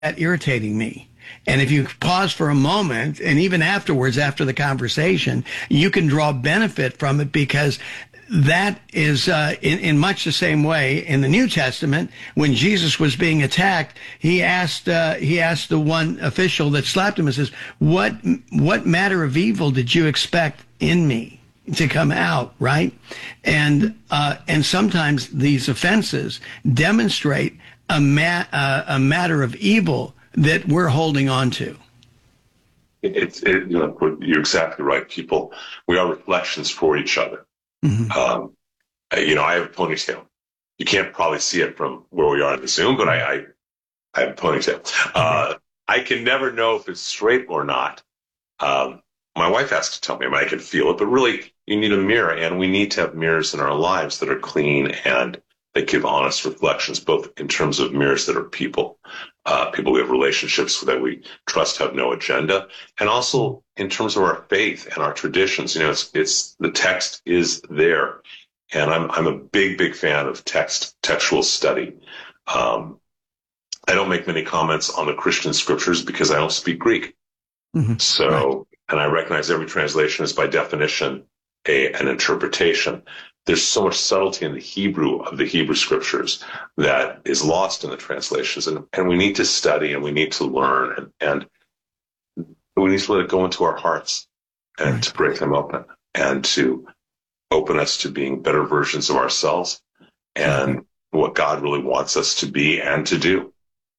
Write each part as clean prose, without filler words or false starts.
irritating me. And if you pause for a moment, and even afterwards, after the conversation, you can draw benefit from it, because that is in much the same way in the New Testament. When Jesus was being attacked, he asked the one official that slapped him and says, what matter of evil did you expect in me to come out, right? And sometimes these offenses demonstrate a matter of evil that we're holding on to. You're exactly right. People, we are reflections for each other. Mm-hmm. I have a ponytail. You can't probably see it from where we are in the Zoom, but I have a ponytail. I can never know if it's straight or not. My wife has to tell me. I can feel it, but really, you need a mirror, and we need to have mirrors in our lives that are clean and that give honest reflections, both in terms of mirrors that are people we have relationships that we trust have no agenda, and also in terms of our faith and our traditions. It's the text is there, and I'm a big fan of textual study. I don't make many comments on the Christian scriptures because I don't speak Greek. Mm-hmm. So, right. And I recognize every translation is by definition an interpretation. There's so much subtlety in the Hebrew of the Hebrew scriptures that is lost in the translations. And we need to study, and we need to learn, and we need to let it go into our hearts and right. to break them open and to open us to being better versions of ourselves and what God really wants us to be and to do.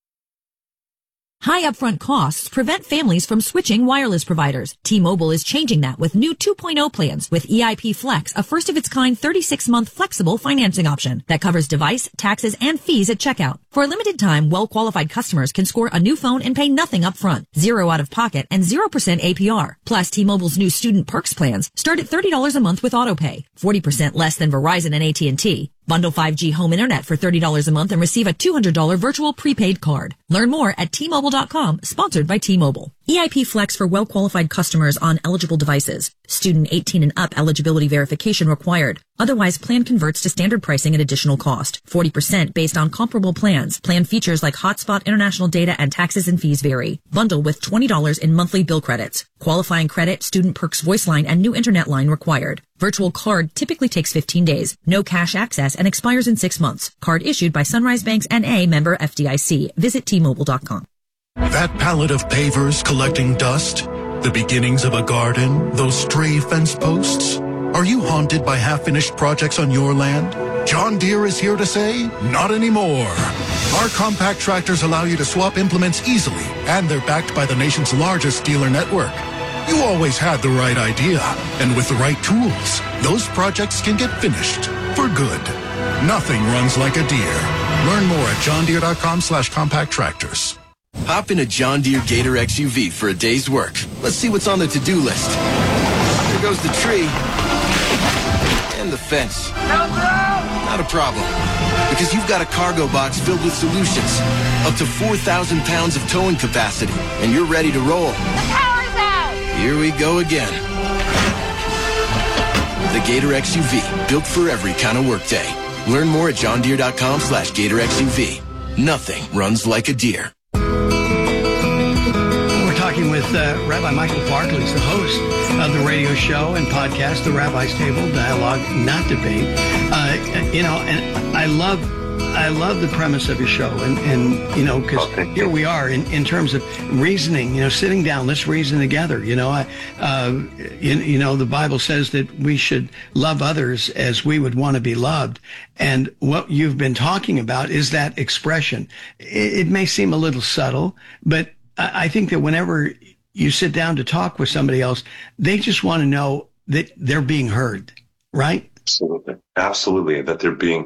High upfront costs prevent families from switching wireless providers. T-Mobile is changing that with new 2.0 plans with EIP Flex, a first-of-its-kind 36-month flexible financing option that covers device, taxes, and fees at checkout. For a limited time, well-qualified customers can score a new phone and pay nothing up front, zero out-of-pocket, and 0% APR. Plus, T-Mobile's new Student Perks plans start at $30 a month with AutoPay, 40% less than Verizon and AT&T. Bundle 5G home internet for $30 a month and receive a $200 virtual prepaid card. Learn more at T-Mobile.com, sponsored by T-Mobile. EIP Flex for well-qualified customers on eligible devices. Student 18 and up eligibility verification required. Otherwise, plan converts to standard pricing at additional cost. 40% based on comparable plans. Plan features like hotspot, international data, and taxes and fees vary. Bundle with $20 in monthly bill credits. Qualifying credit, Student Perks voice line, and new internet line required. Virtual card typically takes 15 days. No cash access and expires in 6 months. Card issued by Sunrise Banks N.A. member FDIC. Visit T-Mobile.com. That pallet of pavers collecting dust? The beginnings of a garden? Those stray fence posts? Are you haunted by half-finished projects on your land? John Deere is here to say, not anymore. Our compact tractors allow you to swap implements easily, and they're backed by the nation's largest dealer network. You always had the right idea, and with the right tools, those projects can get finished for good. Nothing runs like a Deere. Learn more at johndeere.com/compact tractors. Hop in a John Deere Gator XUV for a day's work. Let's see what's on the to-do list. There goes the tree. And the fence. Not a problem. Because you've got a cargo box filled with solutions. Up to 4,000 pounds of towing capacity. And you're ready to roll. The power's out! Here we go again. The Gator XUV. Built for every kind of workday. Learn more at johndeere.com/Gator XUV. Nothing runs like a Deere. Talking with Rabbi Michael Bartley, who's the host of the radio show and podcast, The Rabbi's Table, Dialogue, Not Debate. And I love the premise of your show, and because here we are in terms of reasoning. Sitting down, let's reason together. The Bible says that we should love others as we would want to be loved, and what you've been talking about is that expression. It may seem a little subtle, but I think that whenever you sit down to talk with somebody else, they just want to know that they're being heard, right? Absolutely. That they're being,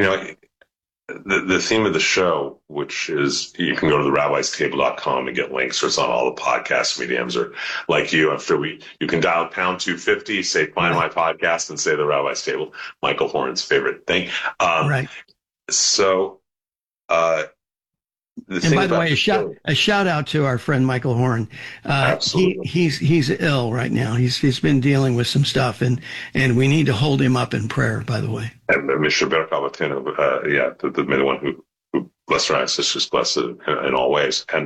the theme of the show, which is, you can go to the rabbi'stable.com and get links, or it's on all the podcast mediums, or like you, I'm sure you can dial pound 250, say, find my podcast, and say the Rabbi's Table, Michael Horn's favorite thing. Right. So, and by the way, a shout out to our friend Michael Horn. He's ill right now. He's been dealing with some stuff, and we need to hold him up in prayer. By the way, and Mr. Berkavatino, the one who Blessed are our sisters, blessed in all ways. And